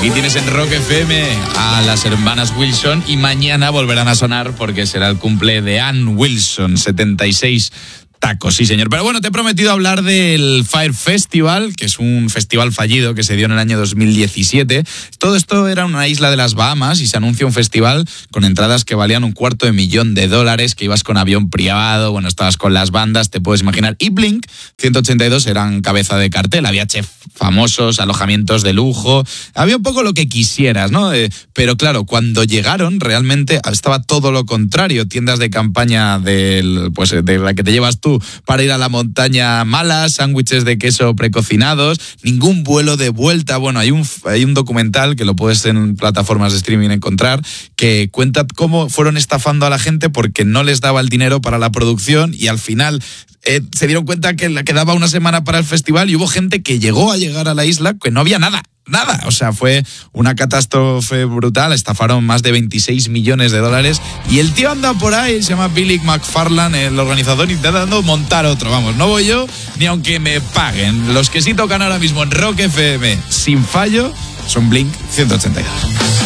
Aquí tienes en Rock FM a las hermanas Wilson y mañana volverán a sonar porque será el cumple de Ann Wilson, 76 tacos, sí señor. Pero bueno, te he prometido hablar del Fire Festival, que es un festival fallido que se dio en el año 2017. Todo esto era una isla de las Bahamas y se anuncia un festival con entradas que valían $250,000, que ibas con avión privado, bueno, estabas con las bandas, te puedes imaginar. Y Blink 182 eran cabeza de cartel, había chefs famosos, alojamientos de lujo, había un poco lo que quisieras, ¿no? Pero claro, cuando llegaron realmente estaba todo lo contrario, tiendas de campaña de la que te llevas tú para ir a la montaña malas, sándwiches de queso precocinados, ningún vuelo de vuelta. Bueno, hay un documental que lo puedes en plataformas de streaming encontrar, que cuenta cómo fueron estafando a la gente porque no les daba el dinero para la producción y al final se dieron cuenta que le quedaba una semana para el festival y hubo gente que llegó a llegar a la isla que no había nada, o sea, fue una catástrofe brutal, estafaron más de $26 millones y el tío anda por ahí, se llama Billy McFarlane, el organizador, intentando montar otro, vamos, no voy yo ni aunque me paguen. Los que sí tocan ahora mismo en Rock FM sin fallo son Blink 182.